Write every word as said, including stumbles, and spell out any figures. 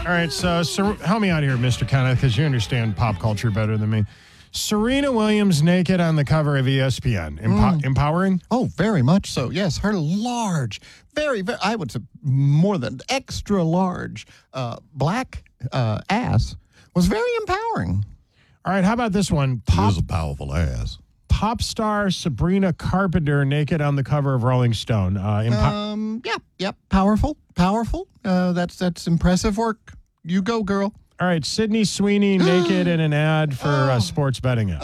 All right, so, so help me out here, Mister Kenneth, because you understand pop culture better than me. Serena Williams naked on the cover of E S P N. Empo- mm. Empowering? Oh, very much so. Yes, her large, very, very, I would say more than extra large uh, black uh, ass was very empowering. All right, how about this one? Pop, it was a powerful ass. Pop star Sabrina Carpenter naked on the cover of Rolling Stone. Uh, empo- um, yeah, yep, powerful, powerful. Uh, that's that's impressive work. You go, girl. All right, Sydney Sweeney naked in an ad for oh. a sports betting app.